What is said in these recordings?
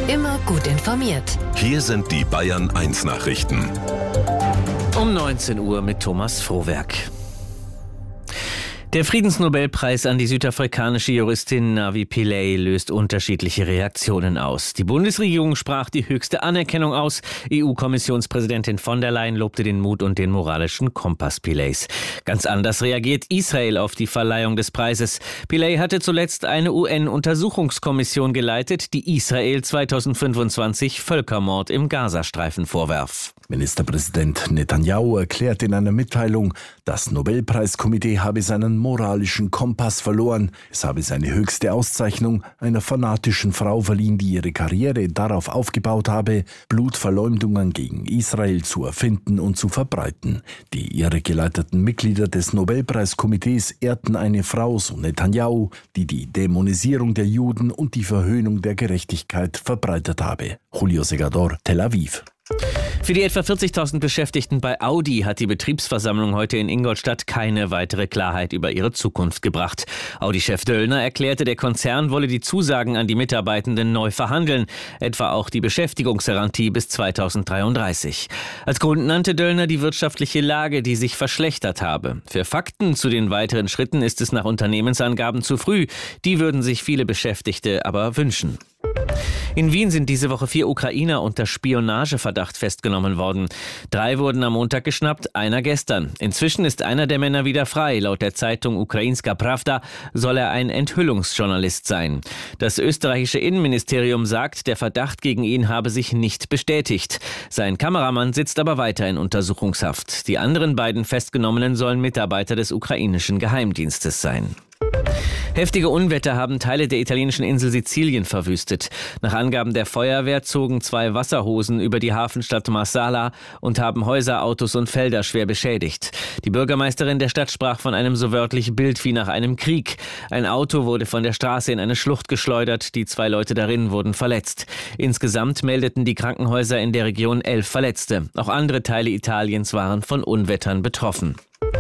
Immer gut informiert. Hier sind die Bayern 1 Nachrichten. Um 19 Uhr mit Thomas Frohwerk. Der Friedensnobelpreis an die südafrikanische Juristin Navi Pillay löst unterschiedliche Reaktionen aus. Die Bundesregierung sprach die höchste Anerkennung aus. EU-Kommissionspräsidentin von der Leyen lobte den Mut und den moralischen Kompass Pillays. Ganz anders reagiert Israel auf die Verleihung des Preises. Pillay hatte zuletzt eine UN-Untersuchungskommission geleitet, die Israel 2025 Völkermord im Gazastreifen vorwarf. Ministerpräsident Netanyahu erklärt in einer Mitteilung, das Nobelpreiskomitee habe seinen moralischen Kompass verloren. Es habe seine höchste Auszeichnung einer fanatischen Frau verliehen, die ihre Karriere darauf aufgebaut habe, Blutverleumdungen gegen Israel zu erfinden und zu verbreiten. Die irregeleiteten Mitglieder des Nobelpreiskomitees ehrten eine Frau, so Netanyahu, die die Dämonisierung der Juden und die Verhöhnung der Gerechtigkeit verbreitet habe. Julio Segador, Tel Aviv. Für die etwa 40.000 Beschäftigten bei Audi hat die Betriebsversammlung heute in Ingolstadt keine weitere Klarheit über ihre Zukunft gebracht. Audi-Chef Döllner erklärte, der Konzern wolle die Zusagen an die Mitarbeitenden neu verhandeln, etwa auch die Beschäftigungsgarantie bis 2033. Als Grund nannte Döllner die wirtschaftliche Lage, die sich verschlechtert habe. Für Fakten zu den weiteren Schritten ist es nach Unternehmensangaben zu früh. Die würden sich viele Beschäftigte aber wünschen. In Wien sind diese Woche 4 Ukrainer unter Spionageverdacht festgenommen worden. 3 wurden am Montag geschnappt, einer gestern. Inzwischen ist einer der Männer wieder frei. Laut der Zeitung Ukrainska Pravda soll er ein Enthüllungsjournalist sein. Das österreichische Innenministerium sagt, der Verdacht gegen ihn habe sich nicht bestätigt. Sein Kameramann sitzt aber weiter in Untersuchungshaft. Die anderen beiden Festgenommenen sollen Mitarbeiter des ukrainischen Geheimdienstes sein. Heftige Unwetter haben Teile der italienischen Insel Sizilien verwüstet. Nach Angaben der Feuerwehr zogen 2 Wasserhosen über die Hafenstadt Marsala und haben Häuser, Autos und Felder schwer beschädigt. Die Bürgermeisterin der Stadt sprach von einem so wörtlich Bild wie nach einem Krieg. Ein Auto wurde von der Straße in eine Schlucht geschleudert, die 2 Leute darin wurden verletzt. Insgesamt meldeten die Krankenhäuser in der Region 11 Verletzte. Auch andere Teile Italiens waren von Unwettern betroffen.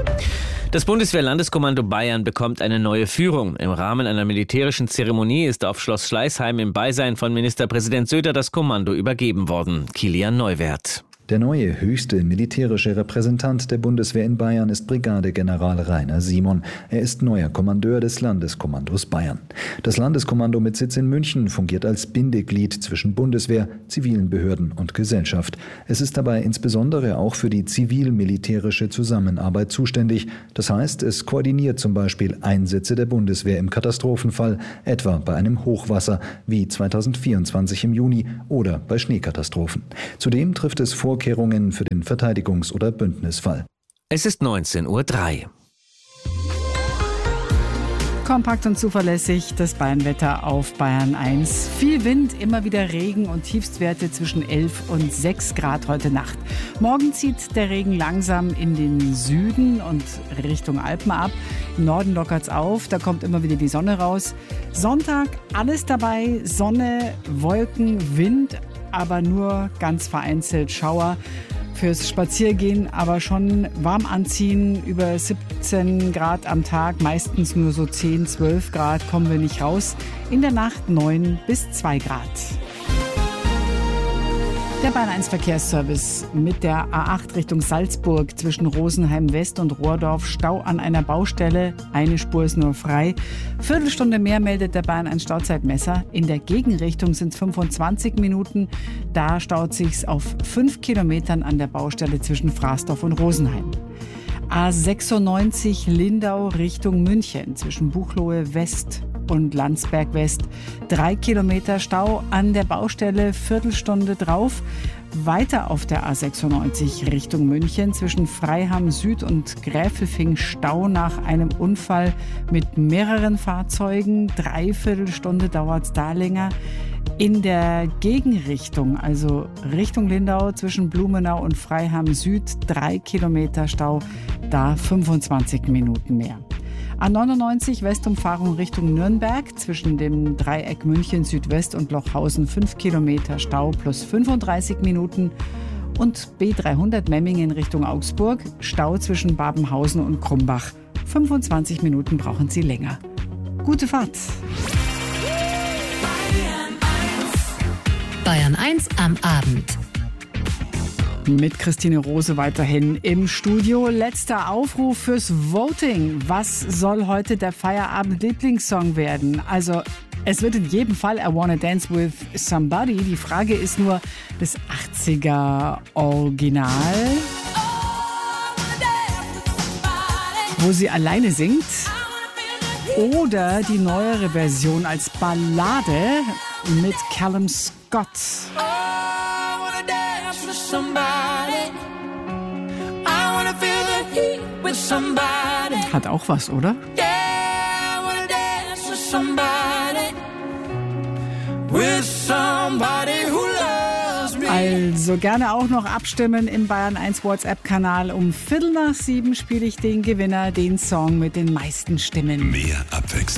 Das Bundeswehr-Landeskommando Bayern bekommt eine neue Führung. Im Rahmen einer militärischen Zeremonie ist auf Schloss Schleißheim im Beisein von Ministerpräsident Söder das Kommando übergeben worden. Kilian Neuwert. Der neue höchste militärische Repräsentant der Bundeswehr in Bayern ist Brigadegeneral Rainer Simon. Er ist neuer Kommandeur des Landeskommandos Bayern. Das Landeskommando mit Sitz in München fungiert als Bindeglied zwischen Bundeswehr, zivilen Behörden und Gesellschaft. Es ist dabei insbesondere auch für die zivil-militärische Zusammenarbeit zuständig. Das heißt, es koordiniert zum Beispiel Einsätze der Bundeswehr im Katastrophenfall, etwa bei einem Hochwasser wie 2024 im Juni oder bei Schneekatastrophen. Zudem trifft es Vorkehrungen für den Verteidigungs- oder Bündnisfall. Es ist 19:03 Uhr. Kompakt und zuverlässig das Bayernwetter auf Bayern 1. Viel Wind, immer wieder Regen und Tiefstwerte zwischen 11 und 6 Grad heute Nacht. Morgen zieht der Regen langsam in den Süden und Richtung Alpen ab. Im Norden lockert es auf, da kommt immer wieder die Sonne raus. Sonntag alles dabei, Sonne, Wolken, Wind, aber nur ganz vereinzelt Schauer. Fürs Spaziergehen aber schon warm anziehen, über 17 Grad am Tag, meistens nur so 10, 12 Grad, kommen wir nicht raus. In der Nacht 9 bis 2 Grad. Der Bayern 1 Verkehrsservice mit der A8 Richtung Salzburg zwischen Rosenheim West und Rohrdorf. Stau an einer Baustelle, eine Spur ist nur frei. Viertelstunde mehr meldet der Bayern 1 Stauzeitmesser. In der Gegenrichtung sind es 25 Minuten. Da staut sich's auf 5 Kilometern an der Baustelle zwischen Fraßdorf und Rosenheim. A96 Lindau Richtung München zwischen Buchloe West und Landsberg West. 3 Kilometer Stau an der Baustelle, Viertelstunde drauf. Weiter auf der A96 Richtung München zwischen Freiham Süd und Gräfelfing Stau nach einem Unfall mit mehreren Fahrzeugen. 3/4 Stunde dauert es da länger. In der Gegenrichtung, also Richtung Lindau zwischen Blumenau und Freiham Süd, 3 Kilometer Stau, da 25 Minuten mehr. A99 Westumfahrung Richtung Nürnberg zwischen dem Dreieck München Südwest und Lochhausen 5 Kilometer Stau plus 35 Minuten. Und B300 Memmingen Richtung Augsburg, Stau zwischen Babenhausen und Krumbach. 25 Minuten brauchen Sie länger. Gute Fahrt! Bayern 1 am Abend. Mit Christine Rose weiterhin im Studio. Letzter Aufruf fürs Voting. Was soll heute der Feierabend-Lieblingssong werden? Also, es wird in jedem Fall I Wanna Dance With Somebody. Die Frage ist nur, das 80er Original, wo sie alleine singt, oder die neuere Version als Ballade mit Callum Scott. Hat auch was, oder? Also gerne auch noch abstimmen im Bayern 1 WhatsApp-Kanal. Um 6:15 spiele ich den Gewinner, den Song mit den meisten Stimmen. Mehr Abwechslung.